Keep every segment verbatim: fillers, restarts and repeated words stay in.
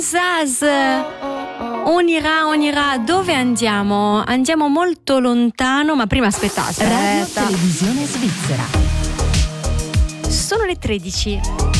Zaz, on ira, on ira. Dove andiamo? Andiamo molto lontano, ma prima aspettate. Radio aspetta. Televisione Svizzera. Sono le tredici.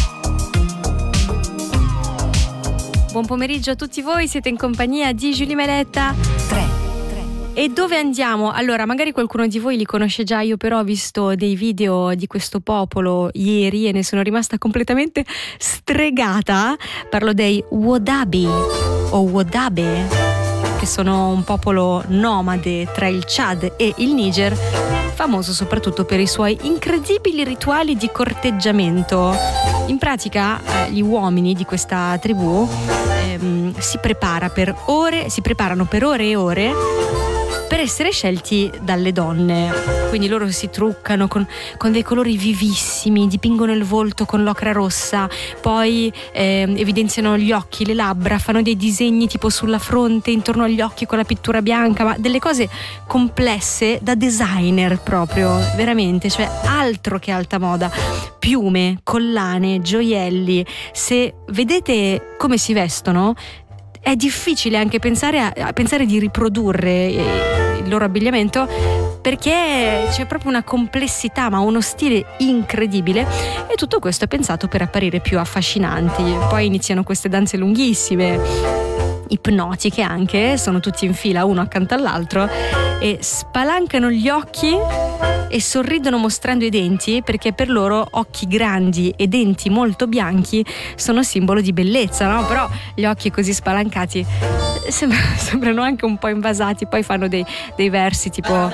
Buon pomeriggio a tutti voi, siete in compagnia di Julie Meletta. tre. E dove andiamo? Allora, magari qualcuno di voi li conosce già, io però ho visto dei video di questo popolo ieri e ne sono rimasta completamente stregata. Parlo dei Wodabi o Wodabe, che sono un popolo nomade tra il Chad e il Niger, famoso soprattutto per i suoi incredibili rituali di corteggiamento. In pratica, eh, gli uomini di questa tribù ehm, si prepara per ore, si preparano per ore e ore per essere scelti dalle donne. Quindi loro si truccano con, con dei colori vivissimi, dipingono il volto con l'ocra rossa, poi eh, evidenziano gli occhi, le labbra, fanno dei disegni tipo sulla fronte, intorno agli occhi con la pittura bianca, ma delle cose complesse da designer proprio, veramente, cioè altro che alta moda. Piume, collane, gioielli. Se vedete come si vestono, è difficile anche pensare a, a pensare di riprodurre il loro abbigliamento, perché c'è proprio una complessità, ma uno stile incredibile, e tutto questo è pensato per apparire più affascinanti. Poi iniziano queste danze lunghissime, ipnotiche anche, sono tutti in fila uno accanto all'altro e spalancano gli occhi e sorridono mostrando i denti, perché per loro occhi grandi e denti molto bianchi sono simbolo di bellezza, no? Però gli occhi così spalancati sembra, sembrano anche un po' invasati. Poi fanno dei, dei versi tipo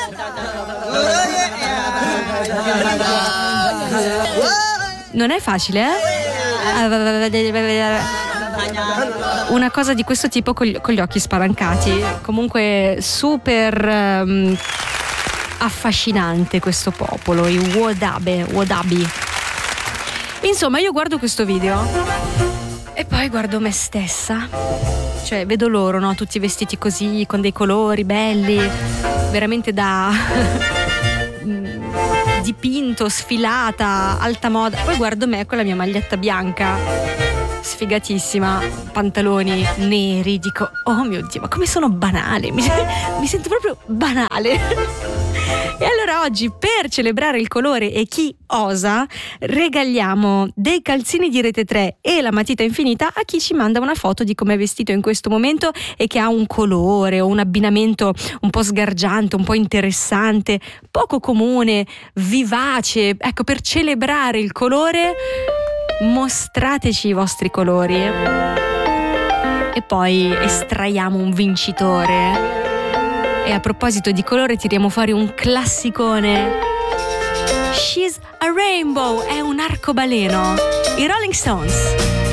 non è facile, eh? Una cosa di questo tipo con gli, con gli occhi spalancati. Comunque super um, affascinante questo popolo, i Wodabe, Wodabi. Insomma, io guardo questo video e poi guardo me stessa, cioè vedo loro, no? Tutti vestiti così, con dei colori belli, veramente da dipinto, sfilata, alta moda. Poi guardo me con la mia maglietta bianca, sfigatissima, pantaloni neri, dico oh mio Dio, ma come sono banale, mi, mi sento proprio banale. E allora oggi, per celebrare il colore e chi osa, regaliamo dei calzini di Rete tre e la matita infinita a chi ci manda una foto di come è vestito in questo momento e che ha un colore o un abbinamento un po' sgargiante, un po' interessante, poco comune, vivace. Ecco, per celebrare il colore mostrateci i vostri colori e poi estraiamo un vincitore. E a proposito di colore, tiriamo fuori un classicone. She's a Rainbow, è un arcobaleno. I Rolling Stones.